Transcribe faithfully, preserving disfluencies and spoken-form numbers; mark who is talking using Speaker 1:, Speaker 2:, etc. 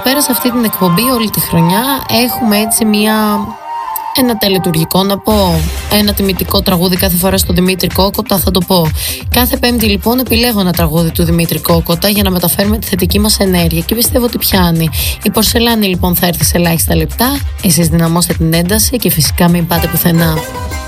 Speaker 1: πέρα σε αυτή την εκπομπή όλη τη χρονιά έχουμε έτσι μια... ένα τελετουργικό να πω, ένα τιμητικό τραγούδι κάθε φορά στο Δημήτρη Κόκοτα, θα το πω. Κάθε Πέμπτη λοιπόν επιλέγω ένα τραγούδι του Δημήτρη Κόκοτα για να μεταφέρουμε τη θετική μας ενέργεια και πιστεύω ότι πιάνει. Η Πορσελάνη λοιπόν θα έρθει σε ελάχιστα λεπτά, εσείς δυναμώστε την ένταση και φυσικά μην πάτε πουθενά.